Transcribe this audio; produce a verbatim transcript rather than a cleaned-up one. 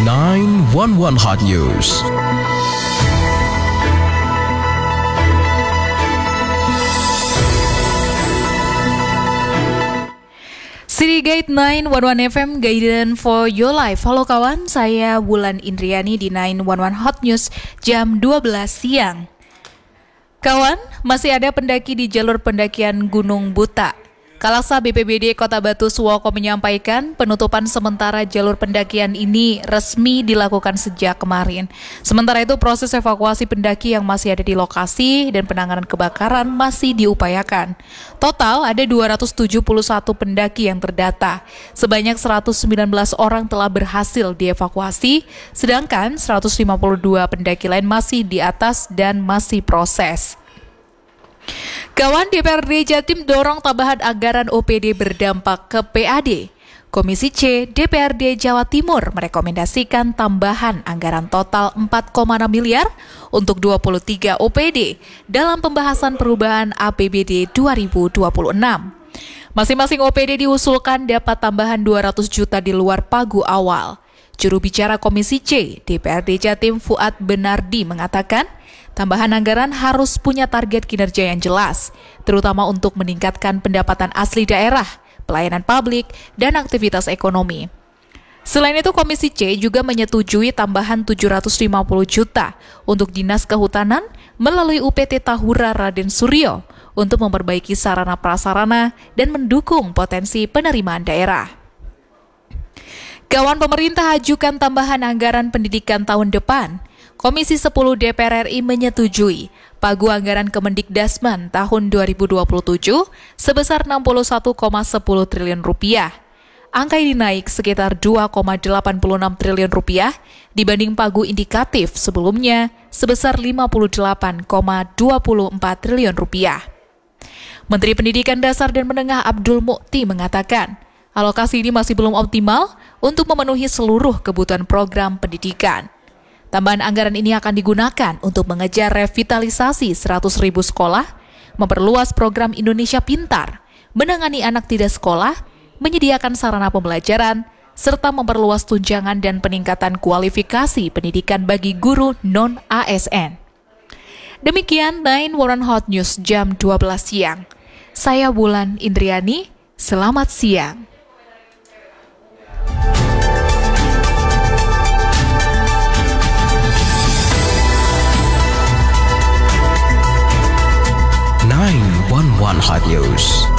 nine one one Hot News. Citygate nine one one F M, Guidance for Your Life. Halo kawan, saya Wulan Indriani di nine one one Hot News jam dua belas siang. Kawan, masih ada pendaki di jalur pendakian Gunung Buta. Kalasa B P B D Kota Batu Suwoko menyampaikan penutupan sementara jalur pendakian ini resmi dilakukan sejak kemarin. Sementara itu proses evakuasi pendaki yang masih ada di lokasi dan penanganan kebakaran masih diupayakan. Total ada dua ratus tujuh puluh satu pendaki yang terdata. Sebanyak seratus sembilan belas orang telah berhasil dievakuasi, sedangkan seratus lima puluh dua pendaki lain masih di atas dan masih proses. Kawan, D P R D Jatim dorong tambahan anggaran O P D berdampak ke P A D. Komisi C D P R D Jawa Timur merekomendasikan tambahan anggaran total empat koma enam miliar untuk dua puluh tiga O P D dalam pembahasan perubahan A P B D dua ribu dua puluh enam. Masing-masing O P D diusulkan dapat tambahan dua ratus juta di luar pagu awal. Juru bicara Komisi C D P R D Jatim Fuad Benardi mengatakan, tambahan anggaran harus punya target kinerja yang jelas, terutama untuk meningkatkan pendapatan asli daerah, pelayanan publik, dan aktivitas ekonomi. Selain itu, Komisi C juga menyetujui tambahan tujuh ratus lima puluh juta untuk Dinas Kehutanan melalui U P T Tahura Raden Suryo untuk memperbaiki sarana prasarana dan mendukung potensi penerimaan daerah. Kawan, pemerintah ajukan tambahan anggaran pendidikan tahun depan. Komisi sepuluh D P R R I menyetujui pagu anggaran Kemendikdasmen tahun dua ribu dua puluh tujuh sebesar enam puluh satu koma satu nol triliun rupiah. Angka ini naik sekitar dua koma delapan enam triliun rupiah dibanding pagu indikatif sebelumnya sebesar lima puluh delapan koma dua empat triliun rupiah. Menteri Pendidikan Dasar dan Menengah Abdul Mukti mengatakan, alokasi ini masih belum optimal untuk memenuhi seluruh kebutuhan program pendidikan. Tambahan anggaran ini akan digunakan untuk mengejar revitalisasi seratus ribu sekolah, memperluas program Indonesia Pintar, menangani anak tidak sekolah, menyediakan sarana pembelajaran, serta memperluas tunjangan dan peningkatan kualifikasi pendidikan bagi guru non-A S N. Demikian nine one one Hot News jam dua belas siang. Saya Wulan Indriani, selamat siang. nine one one Hot News.